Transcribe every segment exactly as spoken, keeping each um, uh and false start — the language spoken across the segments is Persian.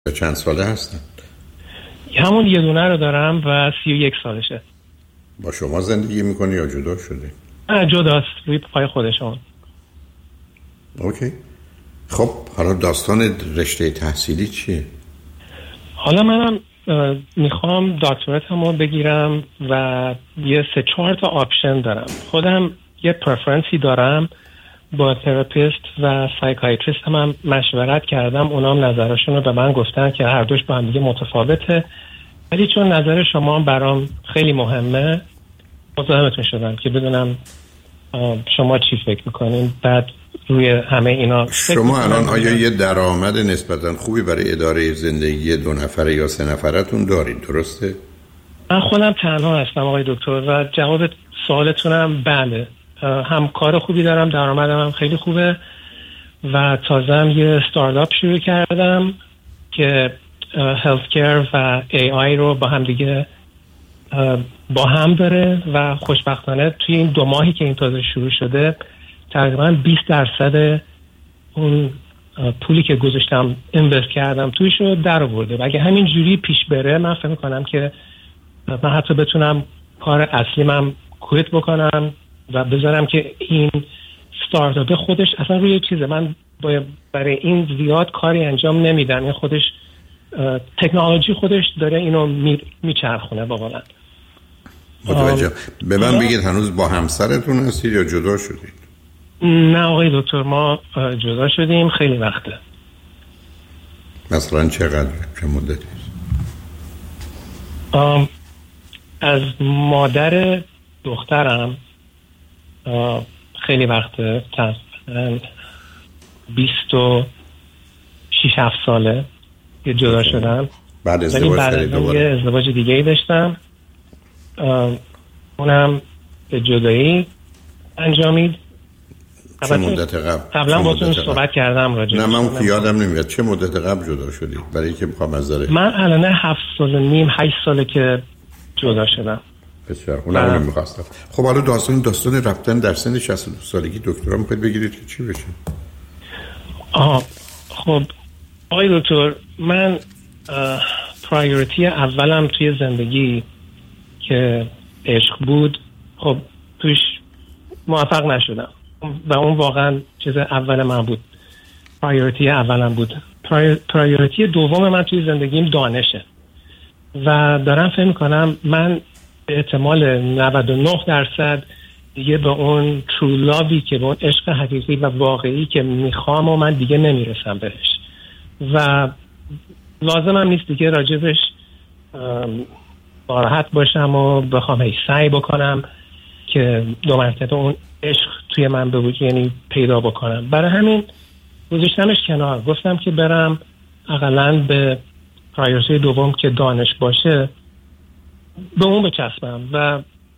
چند ساله هستن؟ همون یه دونه رو دارم و سی و یک سالشه. با شما زندگی میکنی یا جدا شده؟ نه جداست، روی پای خودشون. اوکی. خب حالا داستان رشته تحصیلی چیه؟ حالا منم میخوام دکتراتمو بگیرم و یه سه چهار تا آپشن دارم. خودم یه پرفرنسی دارم، با تراپیست و سایکایتریست هم, هم مشورت کردم، اونام نظرشون رو به من گفتن که هر دوش با هم دیگه متفاوته، ولی چون نظر شما برام خیلی مهمه مزاحمتون شدم که بدونم شما چی فکر میکنین. بعد روی همه اینا شما الان آیا یه درآمد نسبتا خوبی برای اداره زندگی دو نفره یا سه نفرتون دارید، درسته؟ من خودم تنها هستم آقای دکتر و جواب سوالتونم بله. هم کار خوبی دارم، درآمدم هم خیلی خوبه و تازه هم یه استارتاپ شروع کردم که هلت کیر و ای آی رو با هم دیگه با هم داره و خوشبختانه توی این دو ماهی که این تازه شروع شده تقریبا بیست درصد اون پولی که گذاشتم اینوست کردم تویش رو در آورده و اگه همین جوری پیش بره من فکر می‌کنم که من حتی بتونم کار اصلیمم کویت بکنم و بذارم که این استارتاپ خودش اصلا روی چیزه. من برای این زیاد کاری انجام نمیدم، این خودش تکنولوژی خودش داره اینو میچرخونه. باقاً متوجه. به من بگید هنوز با همسرتون هستید یا جدا شدید؟ نه آقای دکتر، ما جدا شدیم خیلی وقته. مثلا چقدر، چه مدتی؟ از مادر دخترم خیلی وقته، تقریبا بیست و شیش هفت ساله که جدا شدم. بعد ازدواج بعد یه ازدواج دیگه ای داشتم، اونم به جدایی انجامید. چه مدت قبل؟ قبلا با تون صحبت کردم راجع نه من که یادم نمیاد. چه مدت قبل جدا شدید؟ برای اینکه میخوام از داره من الان هفت سال و نیم هشت ساله که جدا شدم. بسیار اونم اونم میخواستم. خب حالا داستان داستان رفتن در سن شصت و دو سالگی دکترا میخواید بگیرید که چی بشه؟ آها خب آقای دکتر، من پرایوریتی اولم توی زندگی که عشق بود، خب توش موفق نشدم و اون واقعا چیز اول من بود، پرایوریتی اولم بود. پرایوریتی دوم من توی زندگیم دانشه و دارم فکر میکنم من به احتمال نود و نه درصد دیگه به اون ترو لاوی که به اون عشق حقیقی و واقعی که میخوام و من دیگه نمیرسم بهش و لازمم نیست دیگه راجبش ناراحت باشم و بخوام هی سعی بکنم که دو مرتبه اون عشق توی من به وجود یعنی پیدا بکنم. برای همین گذاشتمش کنار، گفتم که برم اقلاً به پرایوریتی دوم که دانش باشه به اون بچسبم و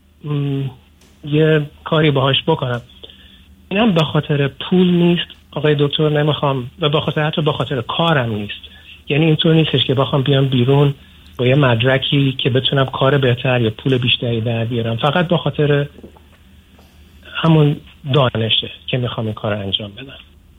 یه کاری باهاش بکنم. اینم به خاطر پول نیست آقای دکتر، نمیخوام و به خاطر حتی به خاطر کارم نیست. یعنی اینطور نیستش که بخوام بیام بیرون با یه مدرکی که بتونم کار بهتر یا پول بیشتری در بیارم، فقط به خاطر همون دانشه که میخوام این کار انجام بدم.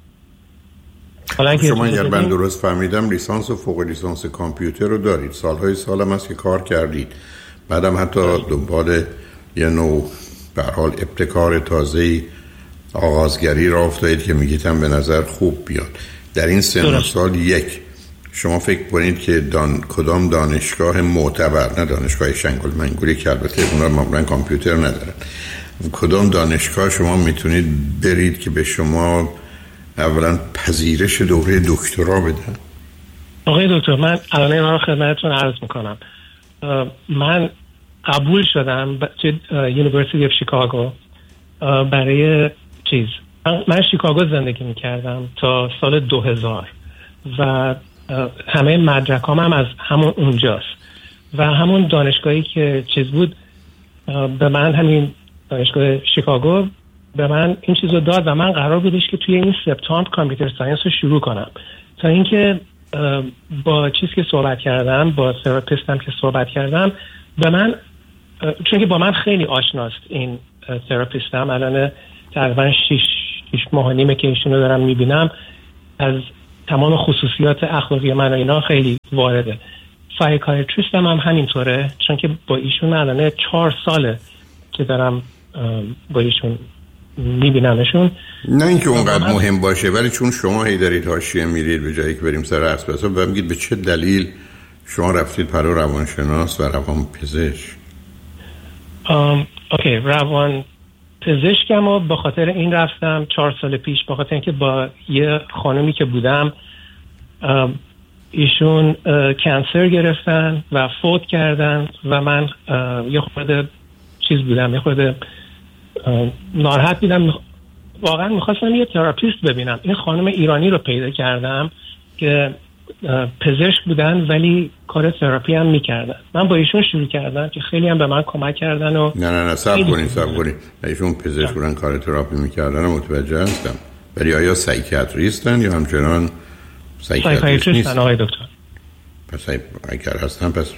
شما اگر من درست فهمیدم لیسانس و فوق لیسانس کامپیوتر رو دارید، سالهای سالم هست که کار کردید، بعدم حتی دنبال یه نوع به هر حال ابتکار تازه‌ای آغازگری را افتادید که میگید هم به نظر خوب بیاد. در این سن و سال یک شما فکر کنید که دان... کدام دانشگاه معتبر، نه دانشگاه شنگل منگولی که البته اونا معمولا کامپیوتر ندارن، کدام دانشگاه شما میتونید برید که به شما اولا پذیرش دوره دکترا بدن؟ آقای دکتر، من الان این رو خدمتتون عرض میکنم. من قبول شدم توی یونیورسیتی اف شیکاگو برای چیز، من شیکاگو زندگی میکردم تا سال دو هزار و همه مدرکام هم از همون اونجاست و همون دانشگاهی که چیز بود به من، همین دانشگاه شیکاگو به من این چیز رو داد و من قرار بودش که توی این سپتامبر کامپیوتر ساینس رو شروع کنم. تا اینکه با چیز که صحبت کردم، با تراپیستم که صحبت کردم، به من، چون که با من خیلی آشناست این تراپیستم، الان تقریبا شش شش ماه و نیمه که ایشونو دارم میبینم، از تمام خصوصیات اخلاقی من و اینا خیلی وارده. سایکایتریست هم, هم همینطوره، چون که با ایشون الان چهار ساله که دارم با ایشون میبینمشون. نه اینکه اونقدر مهم باشه، ولی چون شما هی دارید حاشیه میرید به جایی که بریم سر اصل حساب و میگید به چه دلیل شما رفتید پرو روانشناس و روان پزشک. ام اوکی، روان پزشکم و به خاطر این رفتم چهار سال پیش، به خاطر اینکه با یه خانمی که بودم ایشون کانسر گرفتن و فوت کردن و من یه خورده چیز بودم، یه خورده ناراحت بودم. واقعا میخواستم یه تراپیست ببینم. این خانم ایرانی رو پیدا کردم که پزشک بودن ولی کار تراپی هم میکردن. من با ایشون شروع کردم که خیلی هم به من کمک کردن. و نه نه نه صبر کنید صبر کنید. ایشون پزشک بودن کار تراپی میکردن متوجه هستم، ولی آیا سایکیاتریستن یا همچنان سایکیاتریست نیستن آقای دکتر؟ پس اگر هستن پس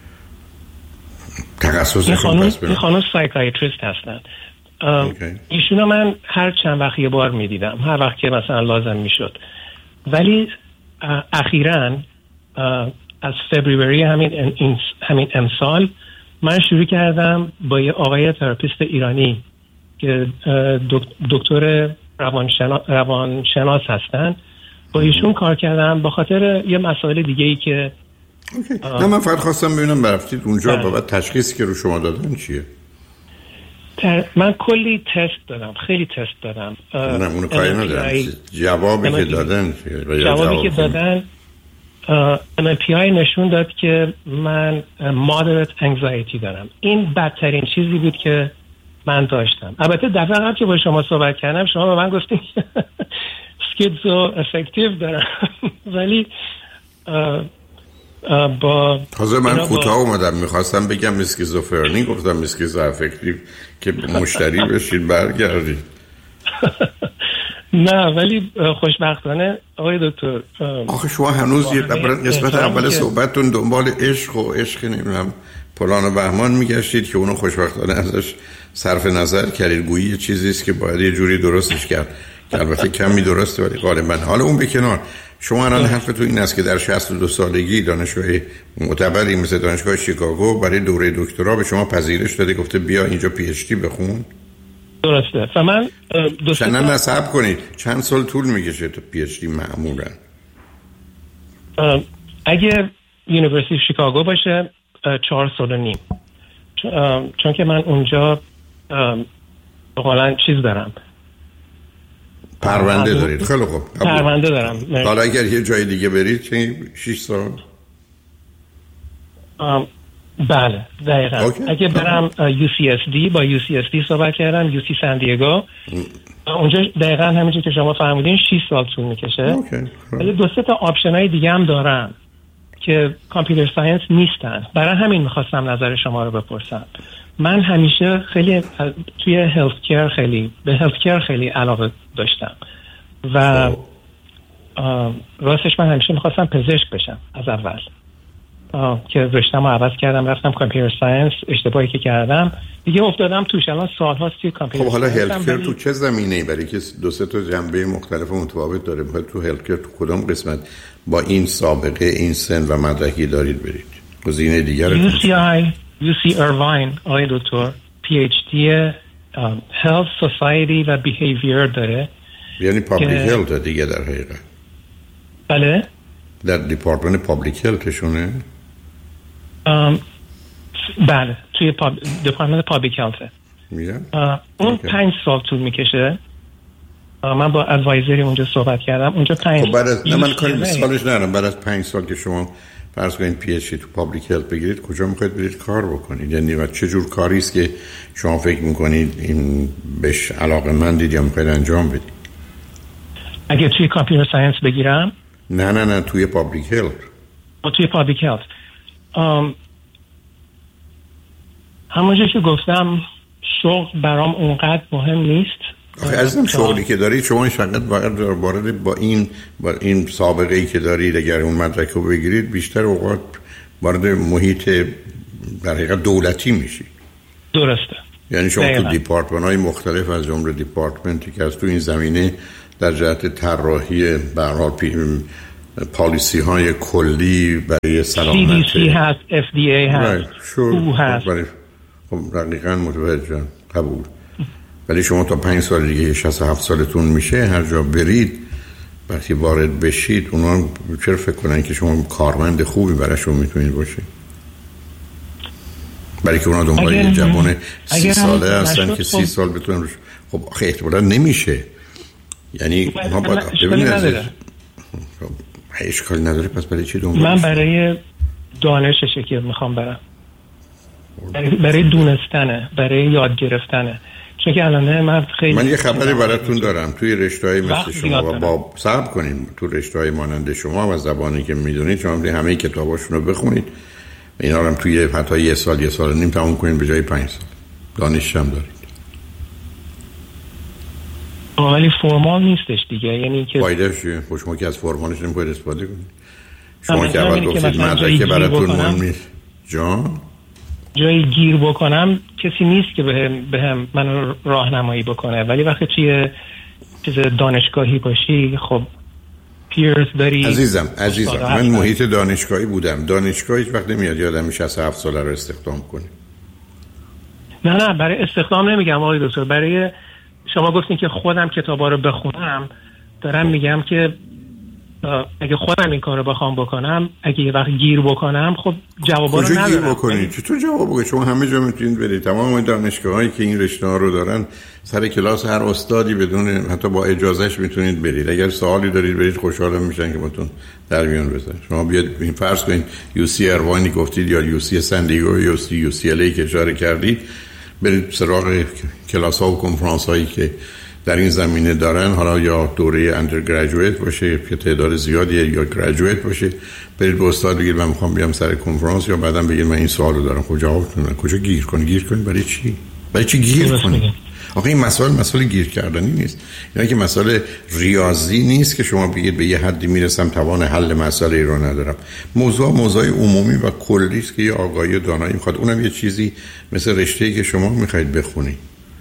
تخصصشون پس این خانم سایکیاتریست هستن. ایشونو من هر چند وقت یه بار میدیدم، هر وقت که مثلا لازم میشد. ولی اخیراً از فبروری همین همین امسال من شروع کردم با یه آقای تراپیست ایرانی که دکتر روانشناس روانشناس هستن، با ایشون کار کردم به خاطر یه مسائل دیگه ای که نه من فقط خواستم ببینم برفتید اونجا بعد تشخیصی که رو شما دادن چیه. من کلی تست دادم، خیلی تست دادم. نه اونو کاری ندارم، جوابی که دادن جوابی که دادن ام ام پی آی نشون داد که من moderate anxiety دارم. این بدترین چیزی بود که من داشتم. البته دفعه قبل که با شما صحبت کردم شما به من گفتین سکیزو افکتیو دارم ولی با تازه من کوتاه اومدم میخواستم بگم اسکیزوفرنی، گفتم اسکیزو افکتیو که مشتری بشید برگردید. نه ولی خوشبختانه آقای دکتر آخه شما هنوز یه قسمت اول صحبتتون دنبال عشق و عشق نمیدونم پلان و بهمان میگشتید که اونو خوشبختانه ازش صرف نظر کردید، گویی یه چیزی است که باید یه جوری درستش کرد که البته کمی درسته ولی غالبا. حالا اون به کنار، شما الان حرفتون این است که در شصت و دو سالگی دانشگاه معتبری مثل دانشگاه شیکاگو برای دوره دکترا به شما پذیرش داده، گفته بیا اینجا پی اچ دی بخون. درسته. و من دوست دارم نصب کنید چند سال طول میکشه تا پی اچ دی معمولا؟ اگه یونیورسیتی شیکاگو باشه چهار سال و نیم، چون که من اونجا حالا چیز دارم، پرونده دارید. خیلی خوب، پرونده دارم. حالا اگر یه جای دیگه برید چه شش سال؟ بله دقیقا. اوکی. اگه برم یو سی اس دی، با یو سی اس دی صحبت کردم، یو سی سان دیگو، اونجا دقیقا همینجور که شما فهمیدین شش سال طول میکشه. ولی دو سه تا آپشن های دیگه هم دارم که کامپیوتر ساینس نیستن. برای همین میخواستم نظر شما رو بپرسم. من همیشه خیلی توی هلت کیر خیلی به هلت کیر خیلی علاقه داشتم و راستش من همیشه میخواستم پزشک بشم از اول که رشته‌مو عوض کردم رفتم کامپیوتر ساینس. اشتباهی که کردم دیگه افتادم توش، الان سال‌هاست توی کامپیوتر. خب حالا هلت کیر تو چه زمینه‌ای؟ برای که دو سه تا جنبه مختلف و متفاوت داره. میخواد تو هلت کیر تو کدوم قسمت با این سابقه این سن و مدرکی دارید برید؟ گزینه دیگه رو یو سی آی یو سی ایرواین آقای دکتر پی اچ دی هلت سوسایتی و بیهیویر داره، یعنی پابلیک هلت دیگه در حقیقت. بله در دیپارتمنت پابلیک هلتشونه. ام بله توی پاب... دیپارتمنت پابلیک هلت میگم اون پنج سال طول میکشه. من با ادوایزری اونجا صحبت کردم، اونجا پنج خب بعد از نه من کاری به سالش ندارم، بعد از پنج سال که شما فرض کنید پی اچ دی تو پابلیک هلت بگیرید کجا میخواید برید کار بکنید؟ یعنی و چه جور کاری است که شما فکر میکنید این بهش علاقه‌مندید یا میخواید انجام بدید؟ اگه توی کامپیوتر ساینس بگیرم؟ نه نه نه توی پابلیک هلت. توی پابلیک هلت ام همونجوری که گفتم شغل برام اونقدر مهم نیست. آخه عزیزم شغلی که دارید شما فقط وارد با این با این سابقه ای که دارید اگر اون مدرک رو بگیرید بیشتر اوقات وارد محیط در حقیقت دولتی میشید. درسته. یعنی شما تو دیپارتمنت های مختلف از جمله دیپارتمنتی که از تو این زمینه در جهت طراحی به هر حال پالیسی های کلی برای سلامت سی دی سی هست، اف دی ای هست، او هست. خب دقیقاً متوجهم، قبول. ولی شما تا پنج سال دیگه شصت و هفت سالتون میشه هر جا برید وقتی وارد بشید اونا چرا فکر کنن که شما کارمند خوبی براشون میتونید باشید؟ برای که اونا دنبال یه جوان سی ساله هستن که سی سال بتونن روش. خب آخه احتمالا نمیشه. یعنی ما باید ببینید اشکالی نداره. پس برای چی دنبال؟ من برای دانششه که میخوام برم، برای دونستنه، برای یاد گرفتنه. چون که الان من خیلی من یه خبری براتون دارم. توی رشته‌های مثل شما و با صبر کنیم تو رشته‌های مانند شما و زبانی که میدونید شما همه کتاباشون رو بخونید، اینا رو هم توی حتی یه سال یه سال نیم تموم کنید به جای پنج سال. دانش هم دارید. ولی فرمال نیستش دیگه. یعنی که فایده‌اش چیه؟ شما که از فرمالش نمی‌خواید استفاده کنید. شما که اول گفتید مدرک براتون مهم نیست. جان جایی گیر بکنم کسی نیست که بهم بهم منو راهنمایی بکنه. ولی وقتی توی چیز دانشگاهی باشی خب پیرز داری. عزیزم عزیزم من محیط دانشگاهی بودم. دانشگاه هیچ وقت نمیاد یادم شصت و هفت ساله رو استخدام کنی. نه نه برای استخدام نمیگم آقای دکتر. برای شما گفتین که خودم کتابا رو بخونم. دارم میگم که اگه خودم این کارو بخوام بکنم، اگه یه وقت گیر بکنم خب جوابا رو ندارم. گیر بکنید چطور جواب بگید؟ شما همه جا میتونید برید. تمام دانشگاهایی که این رشته‌ها رو دارن سر کلاس هر استادی بدون حتی با اجازهش میتونید برید. اگر سوالی دارید برید، خوشحالم میشن که باتون در میون بزنن. شما بیاد این فرض کنید یو سی اروانی گفتید یا یو سی سان دیگو یا یو سی ال ای که اشاره کردید، برید سراغ کلاس‌ها و کنفرانس‌هایی که در این زمینه دارن، حالا یا دوره اندرگریجویت باشه که تعداد زیادیه یا گریجویت باشه، برید به استاد بگید من میخوام بیام سر کنفرانس، یا بعدم بگید من این سوالو دارم. خب جوابتون بدن. کجا گیر کنی؟ گیر کنی برای چی؟ برای چی گیر کنی؟ آخه این مسائل مسئله گیر کردنی نیست. یعنی که مسئله ریاضی نیست که شما بگید به یه حدی میرسم توان حل مسئله رو ندارم. موضوع موضوع عمومی و کلی است که یه آگاهی و دانایی میخواد. اونم یه چیزی مثل رشته‌ای که شما میخواید بخونید.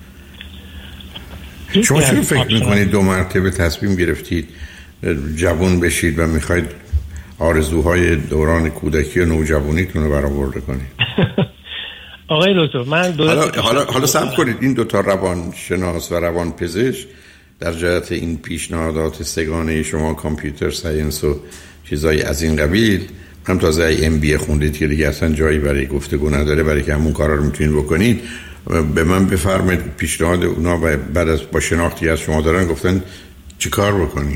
شما چی فکر میکنید دو مرتبه تصمیم گرفتید جوان بشید و میخواید آرزوهای دوران کودکی و نوجوانیتون رو برآورده کنید؟ آقای دکتر من دو حالا حالا حالا صبر کنید. این دو تا روانشناس و روانپزشک در جهت این پیشنهادات سگانه شما کامپیوتر ساینس و چیزای از این قبیل، هم تازه ام بی خوندید که دیگه اصلا جایی برای گفتگو نداره، برای که همون کارا رو میتونید بکنید. به من بفرمایید پیشنهاد اونا و بعد از با شناختی از شما دارن گفتن چی کار بکنی؟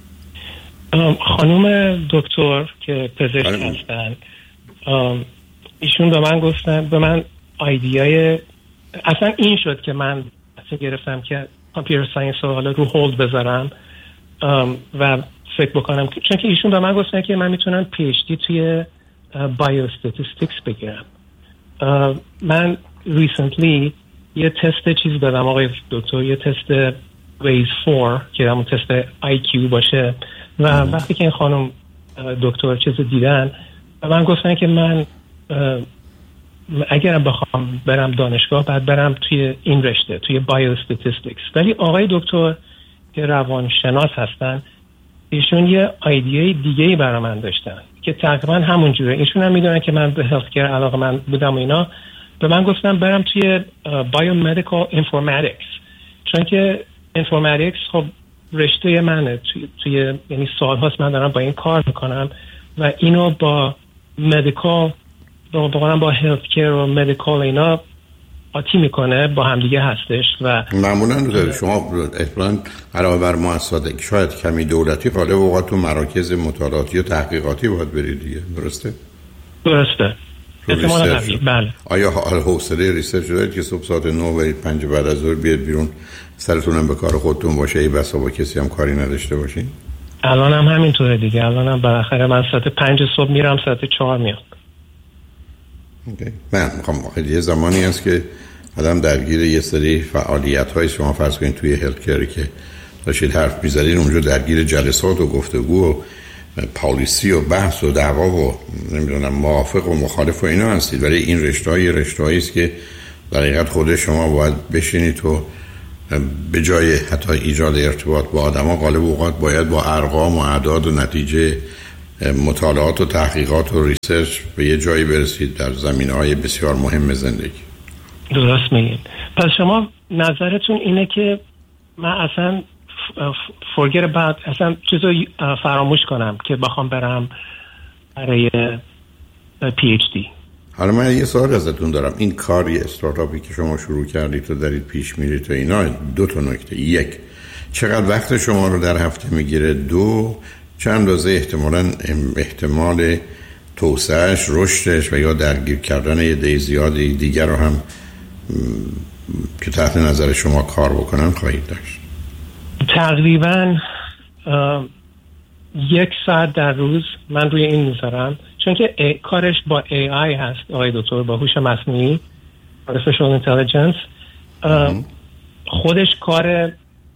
خانوم دکتر که پزشک هستن ایشون به من گفتن، به من ایدیای اصلا این شد که من اصلا گرفتم که کامپیوتر ساینس رو حالا رو هولد بذارم و فکر بکنم، چون که ایشون به من گفتن که من میتونم پی اچ دی توی بایو استاتستیکس بگیرم. من ریسنتلی یه تست چیز دادم آقای دکتر، یه تست ویز فور که همون تست آی کیو باشه و وقتی که این خانم دکتر چیز دیدن و من گفتن که من اگر بخوام برم دانشگاه بعد برم توی این رشته توی بایو استاتستیکس. ولی آقای دکتر که روانشناس هستن ایشون یه ایده دیگه‌ای برای من داشتن که تقریبا همون جوره. ایشون هم میدونن که من به هلت کیر علاقه من بودم و اینا. به من گفتم برم توی بایومدیکال اینفورماتیکس، چون که اینفورماتیکس خب رشته منه. توی, توی یعنی سال‌هاست من دارم با این کار میکنم و اینو با مدیکال با با با هلت کیر و مدیکال اینا آتی میکنه، با هم دیگه هستش. و معمولا داره شما احتمالاً علاوه بر مؤسسات شاید کمی دولتی غالب اوقات تو مراکز مطالعاتی و تحقیقاتی باید برید دیگه. درسته؟ درسته. بله. آیا حوصله ریسرچ دارید که صبح ساعت نه برید پنج بعد از ظهر بیاد بیرون سرتون هم به کار خودتون باشه، ای بسا با کسی هم کاری نداشته باشین؟ الان هم همینطوره دیگه. الان هم بالاخره من ساعت پنج صبح میرم ساعت چهار میام. اوکی. من میخوام واقعا یه زمانی هست که آدم درگیر یه سری فعالیت های شما فرض کنید توی هلت کیر که داشتید حرف میزدین اونجا درگیر جلسات و گفتگو و پالیسی و بحث و دعوا و نمیدونم موافق و مخالف و اینا هستید، ولی این رشته‌های رشته‌ای است که در حقیقت خود شما باید بشینید و به جای حتی ایجاد ارتباط با آدما غالب اوقات باید با ارقام و اعداد و نتیجه مطالعات و تحقیقات و ریسرچ به یه جایی برسید در زمینه‌های بسیار مهم زندگی. درست میگید. پس شما نظرتون اینه که من اصلا forget about اصلا چیزو فراموش کنم که بخوام برم برای پی اچ دی. حالا من یه سوال ازتون دارم. این کاری استارتاپی که شما شروع کردید و دارید پیش میرید و اینا، دو تا نکته: یک، چقدر وقت شما رو در هفته میگیره؟ دو، چند اندازه احتمالاً احتمال توسعهش، رشدش و یا درگیر کردن یه عده زیادی دیگر رو هم که تحت نظر شما کار بکنن خواهید داشت؟ تقریباً یک ساعت در روز من روی این میذارم، چون که ای، کارش با ای آی هست آقای دکتر، با هوش مصنوعی، artificial intelligence. خودش کار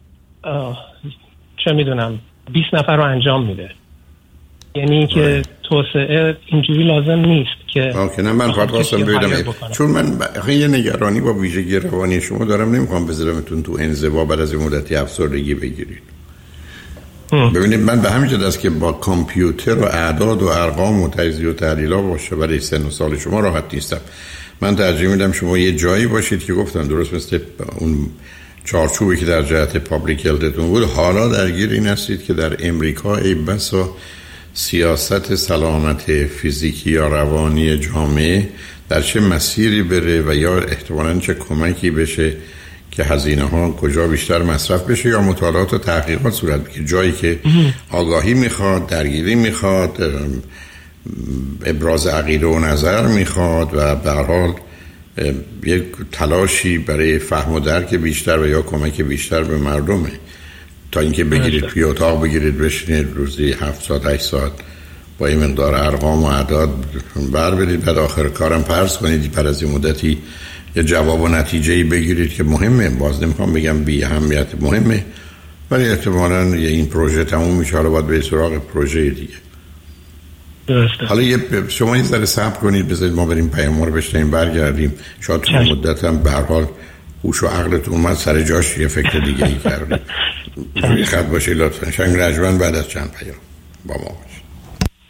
چه میدونم بیست نفر رو انجام میده، یعنی که توسعه اینجوری لازم نیست که اوکی. نه من فقط خواستم ببینم، چون من یه نگرانی با ویژگی روانی شما دارم، نمیخوام بذارمتون تو انزوا بعد از مدتی افسردگی بگیرید. ببینید من به همین جد است که با کامپیوتر و اعداد و ارقام و تجزیه و تحلیل‌ها باشه برای سن و سال شما راحت نیستم. من ترجیح میدم شما یه جایی باشید که گفتم درست مثل اون چارچوبی که در جهت پابلیک هلتتون بود، حالا درگیر این هستید که در امریکا ای بسا سیاست سلامت فیزیکی یا روانی جامعه در چه مسیری بره و یا احتمالاً چه کمکی بشه که هزینه ها کجا بیشتر مصرف بشه یا مطالعات و تحقیقات صورت بگیره، جایی که آگاهی میخواد، درگیری میخواد، ابراز عقیده و نظر میخواد و به هر حال یک تلاشی برای فهم و درک بیشتر و یا کمک بیشتر به مردمه، تا اینکه بگیرید توی اتاق بگیرید بشینید روزی هفت ساعت هشت ساعت با این مقدار ارقام و اعداد بر برید، بعد آخر کارم فرض کنید پر از این مدتی یه جواب و نتیجه‌ای بگیرید که مهمه. باز نمیخوام بگم بی اهمیت، مهمه، ولی احتمالاً یه این پروژه تموم میشه، حالا باید به سراغ پروژه دیگه. درسته. حالا یه شما یه ذره صبر کنید، بذارید ما بریم پیام رو بشنویم برگردیم، شاید تو مدت هم به هر حال هوش و عقلتون اومد سر جاش، یه فکر دیگه ای کردید. روی خط باشید لطفاً. شنگ رجمن بعد از چند پیام با ما باشید.